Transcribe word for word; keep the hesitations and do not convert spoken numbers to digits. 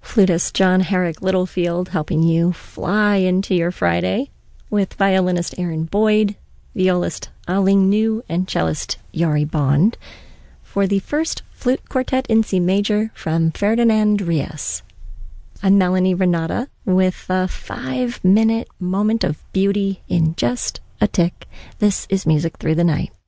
Flutist John Herrick Littlefield helping you fly into your Friday, with violinist Aaron Boyd, violist Aling New, and cellist Yari Bond, for the first flute quartet in C major from Ferdinand Rias. I'm Melanie Renata with a five-minute moment of beauty in just a tick. This is Music Through the Night.